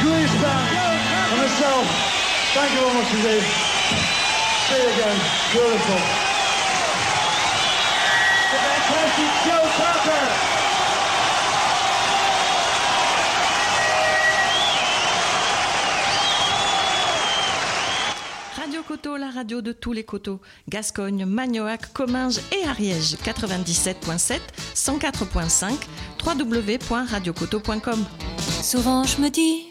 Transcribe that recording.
Grease Band, and myself. Thank you very much indeed. See you again. Beautiful. The fantastic Joe Cocker. Radio Coteau, la radio de tous les coteaux. Gascogne, Magnoac, Comminges et Ariège. 97.7, 104.5, www.radiocoteau.com. Souvent je me dis